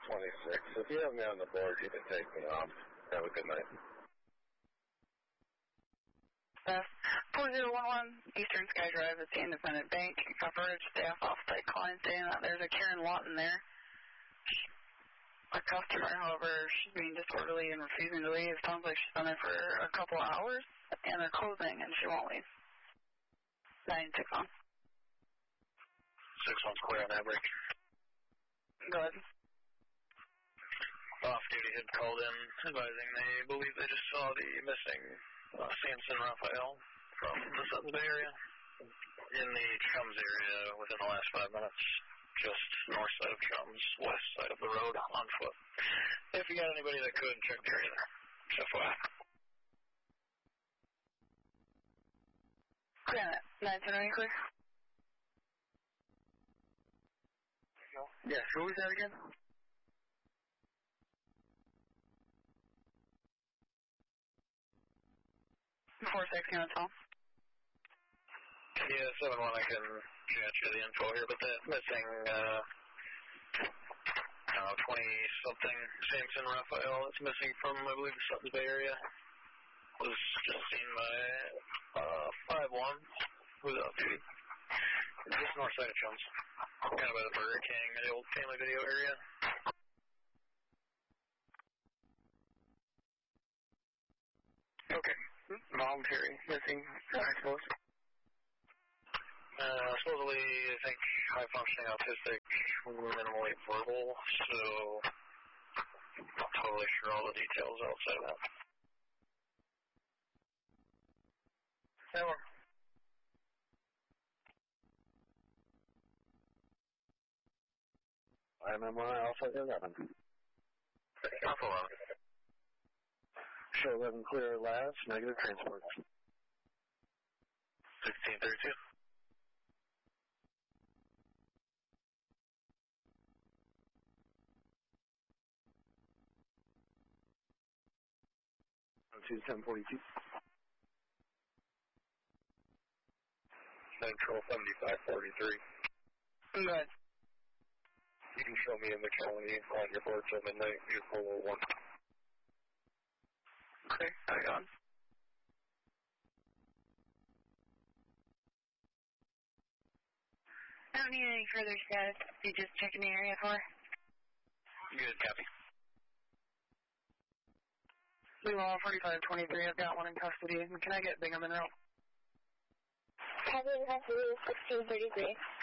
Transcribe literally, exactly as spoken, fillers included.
twenty-six. If you have me on the board, you can take me off. Have a good night. Uh, four zero one one Eastern Sky Drive at the Independent Bank. Coverage staff off-site client saying that there's a Karen Lawton there. A customer, however, she's being disorderly and refusing to leave. Sounds like she's been there for a couple of hours, and they're closing, and she won't leave. nine six one. six one's clear on that break. Go ahead. Off-duty had called in advising they believe they just saw the missing uh, Samson Raphael from the Sutton Bay area in the Chums area within the last five minutes. Just north side of Chums, west side of the road, on foot. If you got anybody that could, check the area there. F Y I. Granite, nine seven nine, clear. Yeah, who was that again? four six, can I tell? Yeah, seven one, I can chat you the info here, but that missing, uh, uh, twenty-something Samson Raphael that's missing from, I believe, the Sutton Bay area was just seen by, uh, five one without duty. Just north side of Chums, kind of by the Burger King, the old family video area. Okay. Voluntary missing, I suppose. Uh, supposedly, I think, high-functioning autistic, minimally verbal, so not totally sure all the details outside of that. Seven. I'm M one Alpha eleven. Alpha eleven. Show eleven clear last, negative transport. sixteen thirty-two. two seven forty-two. Central seventy-five forty-three. Go ahead. You can show me in the county on your board till midnight, four oh one. Okay, hang on. I don't need any further status. You just checking the area for? Good, copy. Lima forty-five twenty-three, I've got one in custody. Can I get Bingham en route? Copy in custody, sixteen thirty-three.